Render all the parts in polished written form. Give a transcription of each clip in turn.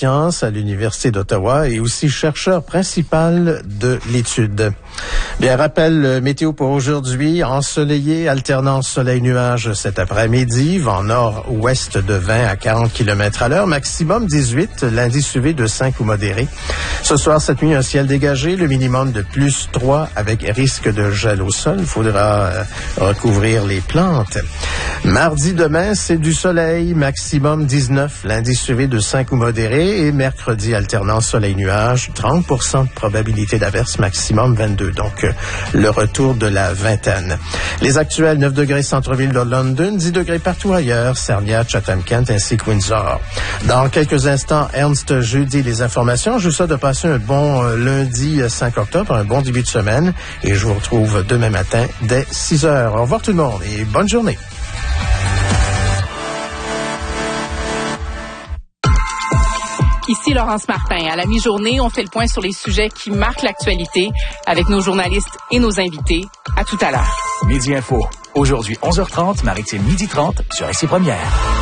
sciences à l'Université d'Ottawa et aussi chercheur principal de l'étude. Bien, rappel météo pour aujourd'hui, ensoleillé, alternance soleil-nuage cet après-midi, vent nord-ouest de 20 à 40 km à l'heure, maximum 18, l'indice UV de 5 ou modéré. Ce soir, cette nuit, un ciel dégagé, le minimum de plus 3 avec risque de gel au sol. Il faudra recouvrir les plantes. Mardi demain, c'est du soleil, maximum 19, l'indice UV de 5 ou modéré, et mercredi, alternance soleil-nuage, 30% de probabilité d'averse, maximum 22. Donc, le retour de la vingtaine. Les actuels, 9 degrés centre-ville de London, 10 degrés partout ailleurs, Sarnia, Chatham-Kent ainsi que Windsor. Dans quelques instants, Ernst jeudi, les informations. Je vous souhaite de passer un bon lundi 5 octobre, un bon début de semaine, et je vous retrouve demain matin dès 6 heures. Au revoir tout le monde et bonne journée. Ici Laurence Martin. À la mi-journée, on fait le point sur les sujets qui marquent l'actualité avec nos journalistes et nos invités. À tout à l'heure. Midi Info. Aujourd'hui, 11h30, Maritime 12h30 sur ICI Première.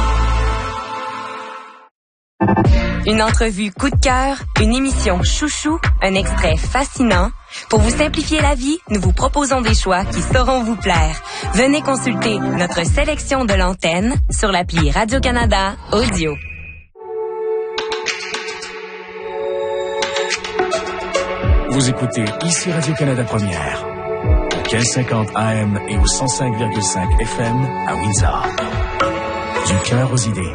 Une entrevue coup de cœur, une émission chouchou, un extrait fascinant. Pour vous simplifier la vie, nous vous proposons des choix qui sauront vous plaire. Venez consulter notre sélection de l'antenne sur l'appli Radio-Canada Audio. Vous écoutez ici Radio-Canada Première, au 1550 AM et au 105,5 FM à Windsor. Du cœur aux idées.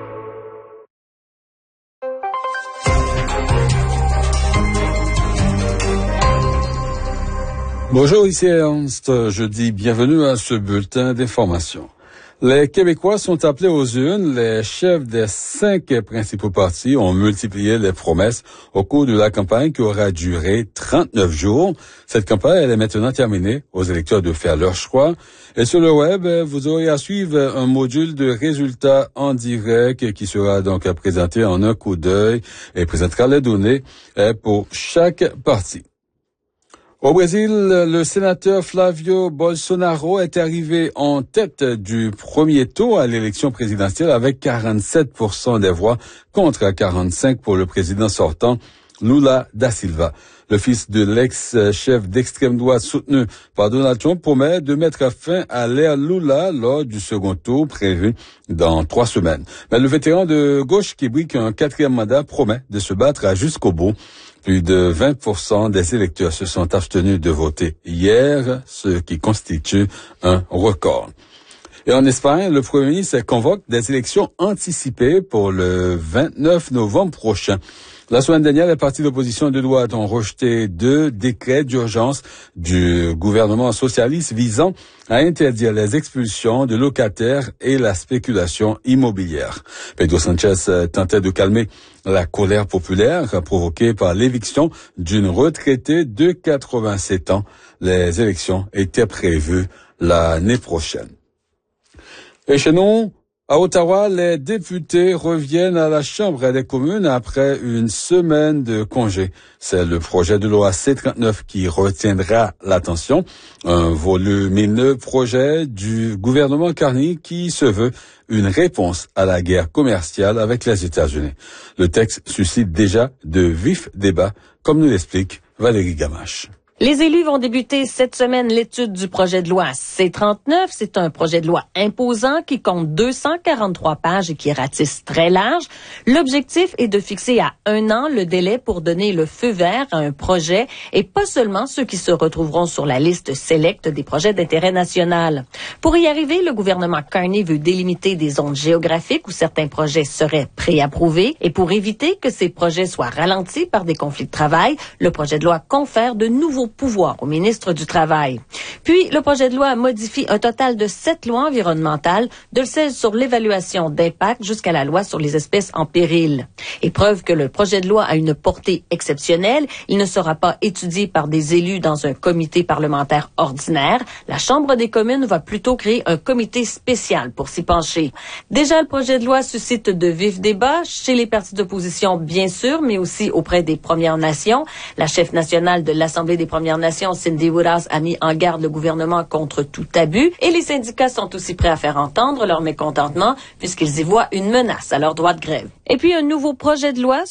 Bonjour, ici Ernst. Je dis bienvenue à ce bulletin d'information. Les Québécois sont appelés aux urnes. Les chefs des 5 principaux partis ont multiplié les promesses au cours de la campagne qui aura duré 39 jours. Cette campagne, elle est maintenant terminée. Aux électeurs de faire leur choix. Et sur le web, vous aurez à suivre un module de résultats en direct qui sera donc présenté en un coup d'œil et présentera les données pour chaque parti. Au Brésil, le sénateur Flavio Bolsonaro est arrivé en tête du premier tour à l'élection présidentielle avec 47% des voix contre 45% pour le président sortant Lula da Silva. Le fils de l'ex-chef d'extrême droite soutenu par Donald Trump promet de mettre fin à l'ère Lula lors du second tour prévu dans 3 semaines. Mais le vétéran de gauche qui brique un 4e mandat promet de se battre jusqu'au bout. Plus de 20% des électeurs se sont abstenus de voter hier, ce qui constitue un record. Et en Espagne, le Premier ministre convoque des élections anticipées pour le 29 novembre prochain. La semaine dernière, les partis d'opposition de droite ont rejeté 2 décrets d'urgence du gouvernement socialiste visant à interdire les expulsions de locataires et la spéculation immobilière. Pedro Sanchez tentait de calmer la colère populaire provoquée par l'éviction d'une retraitée de 87 ans. Les élections étaient prévues l'année prochaine. Et chez nous, à Ottawa, les députés reviennent à la Chambre des communes après une semaine de congé. C'est le projet de loi C-39 qui retiendra l'attention. Un volumineux projet du gouvernement Carney qui se veut une réponse à la guerre commerciale avec les États-Unis. Le texte suscite déjà de vifs débats, comme nous l'explique Valérie Gamache. Les élus vont débuter cette semaine l'étude du projet de loi C-39. C'est un projet de loi imposant qui compte 243 pages et qui ratisse très large. L'objectif est de fixer à 1 an le délai pour donner le feu vert à un projet et pas seulement ceux qui se retrouveront sur la liste sélecte des projets d'intérêt national. Pour y arriver, le gouvernement Carney veut délimiter des zones géographiques où certains projets seraient préapprouvés et pour éviter que ces projets soient ralentis par des conflits de travail, le projet de loi confère de nouveaux pouvoir au ministre du Travail. Puis, le projet de loi modifie un total de 7 lois environnementales, de celles sur l'évaluation d'impact jusqu'à la loi sur les espèces en péril. Et preuve que le projet de loi a une portée exceptionnelle, il ne sera pas étudié par des élus dans un comité parlementaire ordinaire. La Chambre des communes va plutôt créer un comité spécial pour s'y pencher. Déjà, le projet de loi suscite de vifs débats chez les partis d'opposition, bien sûr, mais aussi auprès des Premières Nations. La chef nationale de l'Assemblée des Premières Nations, Cindy Woodhouse, a mis en garde le gouvernement contre tout abus et les syndicats sont aussi prêts à faire entendre leur mécontentement puisqu'ils y voient une menace à leur droit de grève. Et puis, un nouveau projet de loi